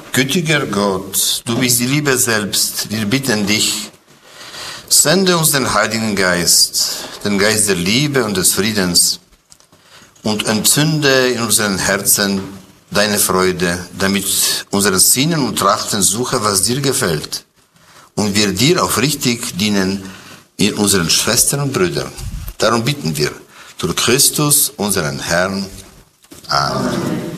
Gütiger Gott, du bist die Liebe selbst. Wir bitten dich, sende uns den Heiligen Geist, den Geist der Liebe und des Friedens, und entzünde in unseren Herzen deine Freude, damit unsere Sinnen und Trachten suchen, was dir gefällt, und wir dir aufrichtig dienen in unseren Schwestern und Brüdern. Darum bitten wir, durch Christus, unseren Herrn. Amen.